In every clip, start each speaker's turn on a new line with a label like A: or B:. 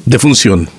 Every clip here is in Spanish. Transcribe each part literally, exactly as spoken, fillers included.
A: Defunción.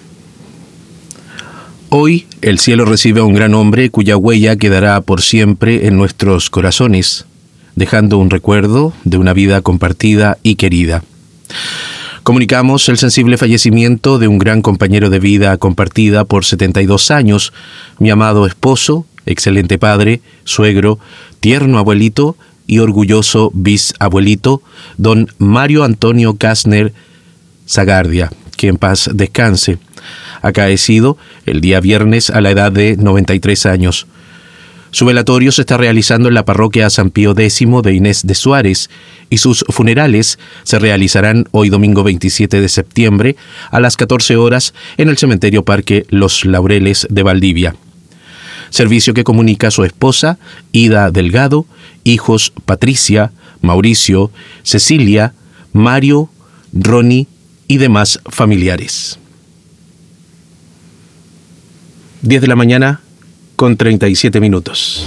A: Hoy el cielo recibe a un gran hombre cuya huella quedará por siempre en nuestros corazones, dejando un recuerdo de una vida compartida y querida. Comunicamos el sensible fallecimiento de un gran compañero de vida compartida por setenta y dos años, mi amado esposo, excelente padre, suegro, tierno abuelito y orgulloso bisabuelito, don Mario Antonio Kastner Zagardia, que en paz descanse, acaecido el día viernes a la edad de noventa y tres años. Su velatorio se está realizando en la parroquia San Pío X de Inés de Suárez y sus funerales se realizarán hoy domingo veintisiete de septiembre a las catorce horas en el cementerio Parque Los Laureles de Valdivia. Servicio que comunica a su esposa, Ida Delgado, hijos Patricia, Mauricio, Cecilia, Mario, Ronnie y demás familiares. diez de la mañana con treinta y siete minutos.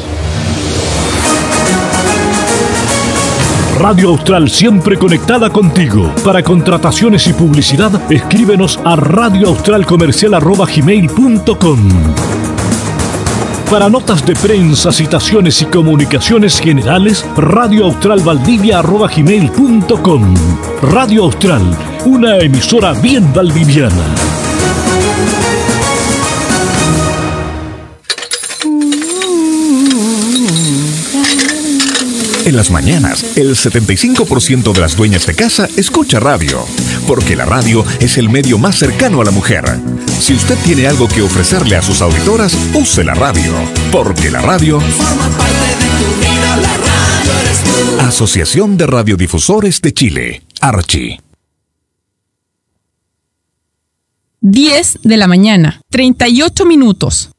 B: Radio Austral, siempre conectada contigo. Para contrataciones y publicidad, escríbenos a radioaustralcomercial arroba gmail punto com. Para notas de prensa, citaciones y comunicaciones generales, radioaustralvaldivia arroba gmail punto com. Radio Austral, una emisora bien valdiviana.
C: En las mañanas, el setenta y cinco por ciento de las dueñas de casa escucha radio, porque la radio es el medio más cercano a la mujer. Si usted tiene algo que ofrecerle a sus auditoras, use la radio, porque la radio forma parte de tu vida. La radio eres tú. Asociación de Radiodifusores de Chile, Archi.
D: diez de la mañana, treinta y ocho minutos.